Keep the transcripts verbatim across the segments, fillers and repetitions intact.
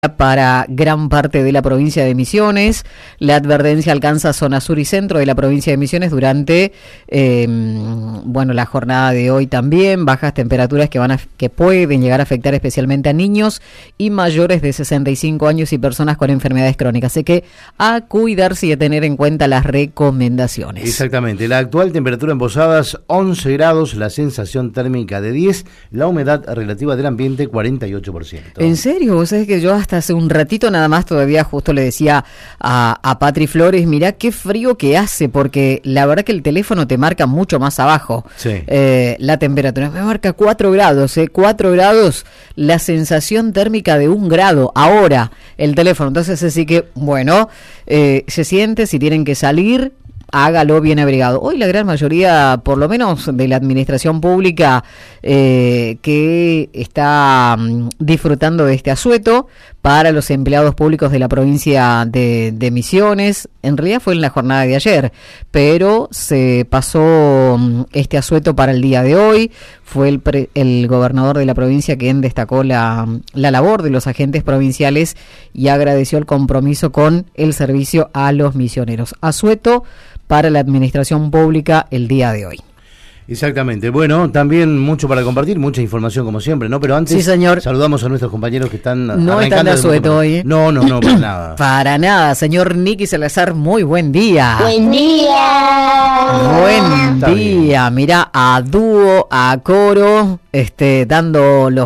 Para gran parte de la provincia de Misiones. La advertencia alcanza zona sur y centro de la provincia de Misiones durante eh, bueno la jornada de hoy también. Bajas temperaturas que van a, que pueden llegar a afectar especialmente a niños y mayores de sesenta y cinco años y personas con enfermedades crónicas. Así que a cuidarse y a tener en cuenta las recomendaciones. Exactamente. La actual temperatura en Posadas once grados, la sensación térmica de diez, la humedad relativa del ambiente cuarenta y ocho por ciento. ¿En serio? ¿Vos sabés que yo hasta hace un ratito nada más todavía justo le decía a, a Patri Flores, mirá qué frío que hace, porque la verdad que el teléfono te marca mucho más abajo sí. eh, la temperatura, me marca cuatro grados, eh, cuatro grados, la sensación térmica de un grado, ahora el teléfono, entonces así que bueno, eh, se siente, si tienen que salir, hágalo bien abrigado. Hoy la gran mayoría, por lo menos de la administración pública, eh, que está um, disfrutando de este asueto para los empleados públicos de la provincia de, de Misiones, en realidad fue en la jornada de ayer, pero se pasó um, este asueto para el día de hoy. Fue el, pre, el gobernador de la provincia quien destacó la, la labor de los agentes provinciales y agradeció el compromiso con el servicio a los misioneros. Asueto para la administración pública el día de hoy. Exactamente. Bueno, también mucho para compartir, mucha información como siempre, ¿no? Pero antes, sí, señor, saludamos a nuestros compañeros que están no están de asueto hoy, ¿eh? No, no, no, para nada. Para nada. Señor Nicky Salazar, muy buen día. Buen día. Buen Está día. bien. Mira, a dúo, a coro, este, dando los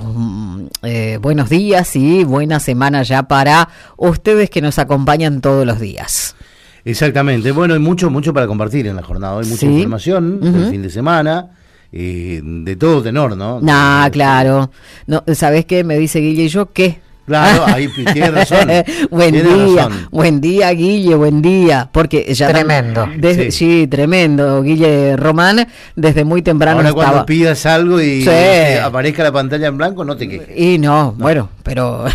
eh, buenos días y buena semana ya para ustedes que nos acompañan todos los días. Exactamente, bueno, hay mucho, mucho para compartir en la jornada, hay mucha ¿Sí? información Uh-huh. del fin de semana, eh, de todo tenor, ¿no? Nah, claro. No, ¿sabés qué? Me dice Guille y yo, ¿qué? Claro, ahí tiene razón. Buen tiene día, razón. buen día, Guille, buen día. Porque ya Tremendo. Desde, sí. sí, tremendo. Guille Román, desde muy temprano Ahora estaba. cuando pidas algo y Sí. te aparezca la pantalla en blanco, no te quejes. Y no, no. bueno, pero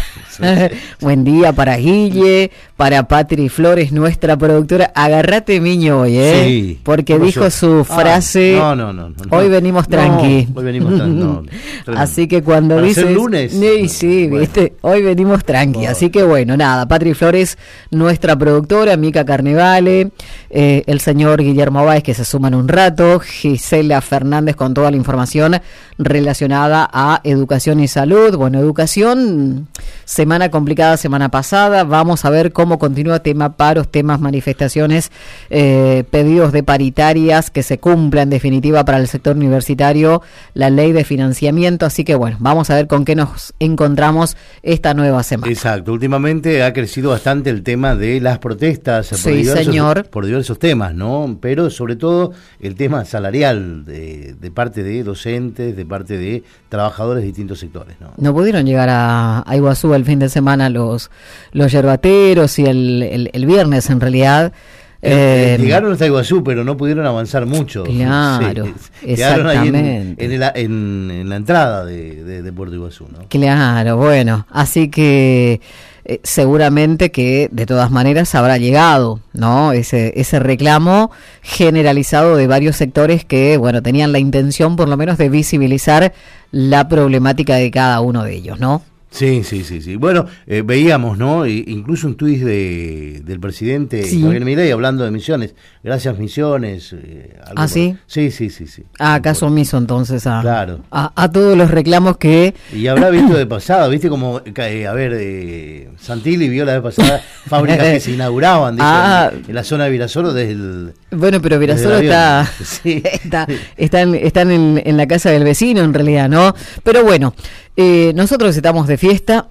buen día para Guille, para Patri Flores, nuestra productora. Agárrate, miño, hoy, ¿eh? Sí. Porque dijo yo? su frase. Ah, no, no, no, no. Hoy venimos tranqui. No, hoy venimos tranqui. No, así que cuando para dices. ser lunes. Sí, sí, bueno. viste. Hoy venimos tranqui. Oh. Así que bueno, nada. Patri Flores, nuestra productora, Mica Carnevale, eh, el señor Guillermo Báez, que se suman un rato, Gisela Fernández con toda la información relacionada a educación y salud. Bueno, educación, semana complicada semana pasada. Vamos a ver cómo continúa tema paros, temas manifestaciones, eh, pedidos de paritarias que se cumpla en definitiva para el sector universitario, la ley de financiamiento. Así que bueno, vamos a ver con qué nos encontramos esta nueva semana. Exacto, últimamente ha crecido bastante el tema de las protestas por, sí, diversos, señor. por diversos temas, ¿no? Pero sobre todo el tema salarial de, de parte de docentes, de parte de trabajadores de distintos sectores, ¿no? No pudieron llegar a, a Iguazú el fin de semana los los yerbateros y el, el, el viernes en realidad. Eh, Eh, llegaron hasta Iguazú, pero no pudieron avanzar mucho. Claro, sí, quedaron ahí en, exactamente. en, el, en, en la entrada de, de, de Puerto Iguazú, ¿no? Claro, bueno, así que eh, seguramente que de todas maneras habrá llegado, ¿no? Ese ese reclamo generalizado de varios sectores que, bueno, tenían la intención por lo menos de visibilizar la problemática de cada uno de ellos, ¿no? Sí, sí, sí, sí. Bueno, eh, veíamos, ¿no? E incluso un tuit de, del presidente sí. Javier Milei hablando de Misiones. Gracias, Misiones. Eh, algo ¿Ah, sí? Por... Sí, sí, sí, sí. Ah, caso omiso entonces a, claro. a, a todos los reclamos que... Y habrá visto de pasada, viste como, eh, a ver, eh, Santilli vio la vez pasada fábricas que se inauguraban, dice, ah, en, en la zona de Virasoro desde el... Bueno, pero Virasoro está, sí. está, están, están en, en la casa del vecino en realidad, ¿no? Pero bueno, eh, nosotros estamos de fiesta,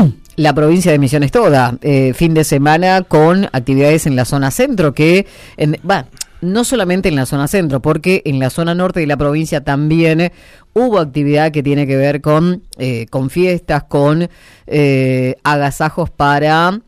la provincia de Misiones toda, eh, fin de semana con actividades en la zona centro, que en, va, no solamente en la zona centro, porque en la zona norte de la provincia también hubo actividad que tiene que ver con, eh, con fiestas, con eh, agasajos para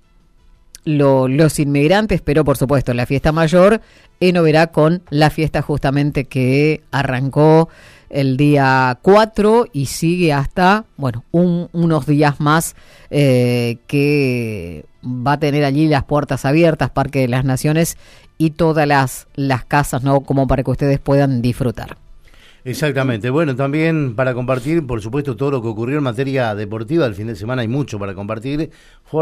lo, los inmigrantes, pero por supuesto la fiesta mayor en Oberá con la fiesta justamente que arrancó el día cuatro y sigue hasta, bueno, un, unos días más eh, que va a tener allí las puertas abiertas, Parque de las Naciones y todas las, las casas, ¿no? Como para que ustedes puedan disfrutar. Exactamente. Bueno, también para compartir, por supuesto, todo lo que ocurrió en materia deportiva. El fin de semana hay mucho para compartir.